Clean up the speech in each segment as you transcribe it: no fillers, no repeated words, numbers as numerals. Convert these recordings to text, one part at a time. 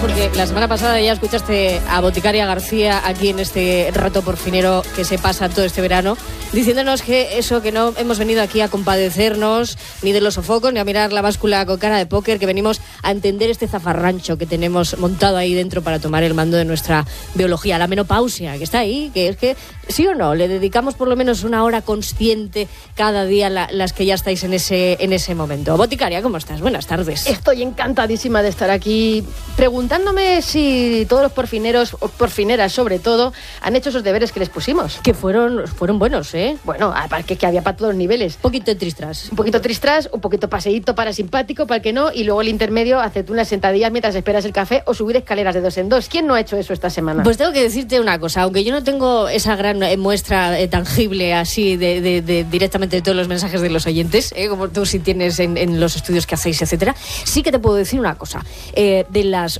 Porque la semana pasada ya escuchaste a Boticaria García aquí en este rato porfinero que se pasa todo este verano, diciéndonos que eso, que no hemos venido aquí a compadecernos ni de los sofocos ni a mirar la báscula con cara de póker, que venimos a entender este zafarrancho que tenemos montado ahí dentro para tomar el mando de nuestra biología, la menopausia, que está ahí, que es que sí o no, le dedicamos por lo menos una hora consciente cada día las que ya estáis en ese momento. Boticaria, ¿cómo estás? Buenas tardes. Estoy encantadísima de estar aquí preguntándome si todos los porfineros, o porfineras sobre todo, han hecho esos deberes que les pusimos. Que fueron buenos, ¿eh? Bueno, aparte que había para todos los niveles. Un poquito tristras. Un poquito tristras, un poquito paseíto para simpático, para el que no, y luego el intermedio, hacerte unas sentadillas mientras esperas el café o subir escaleras de 2 en 2. ¿Quién no ha hecho eso esta semana? Pues tengo que decirte una cosa, aunque yo no tengo esa gran muestra tangible así de directamente de todos los mensajes de los oyentes, como tú sí tienes en los estudios que hacéis, etcétera, sí que te puedo decir una cosa. De las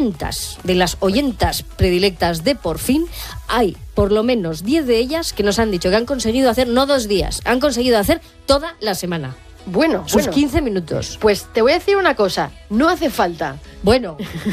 oyentas predilectas de Por Fin, hay por lo menos 10 de ellas que nos han dicho que han conseguido hacer no 2 días, han conseguido hacer toda la semana. Bueno, sus 15 minutos. Pues te voy a decir una cosa, no hace falta. Bueno,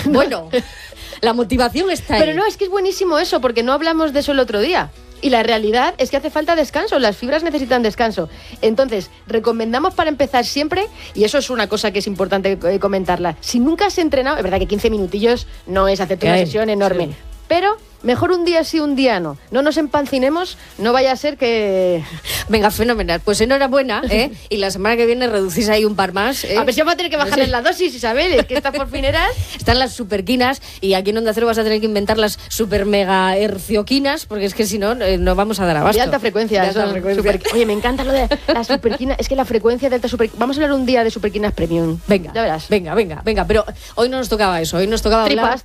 la motivación está ahí. Pero no, es que es buenísimo eso, porque no hablamos de eso el otro día. Y la realidad es que hace falta descanso, las fibras necesitan descanso. Entonces, recomendamos para empezar siempre, y eso es una cosa que es importante comentarla, si nunca has entrenado, es verdad que 15 minutillos no es hacerte una sesión enorme, sí, pero mejor un día sí, un día no. No nos empancinemos, no vaya a ser que... Venga, fenomenal. Pues enhorabuena, y la semana que viene reducís ahí un par más. A ver si vamos a tener que bajar en la dosis, Isabel, es que estas porfineras... Están las superquinas, y aquí en Onda Cero vas a tener que inventar las super mega hercioquinas, porque es que si no, no vamos a dar abasto. De alta frecuencia. De alta frecuencia. Oye, me encanta lo de las superquinas, es que la frecuencia de alta superquina... Vamos a hablar un día de superquinas premium. Venga, ya verás. Venga, pero hoy no nos tocaba eso, hoy nos tocaba tripas, hablar...